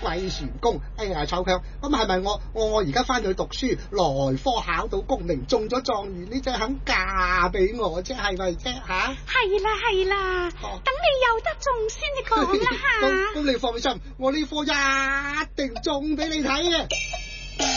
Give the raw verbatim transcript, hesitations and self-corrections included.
廢船工。哎呀，臭強，咁係咪我我我而家翻去讀書，來科考到功名，中咗狀元，你就肯嫁俾我啫？係咪啫？吓？ 係啦係啦， 哦、 等你有得中先至講啦吓。 咁咁你放心，我呢科一定中俾你睇嘅。